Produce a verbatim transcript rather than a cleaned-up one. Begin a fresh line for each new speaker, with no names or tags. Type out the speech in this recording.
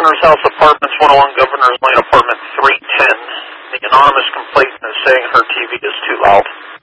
Governor's House Apartments, one oh one Governor's Lane, apartment three ten. The anonymous complainant is saying her T V is too loud.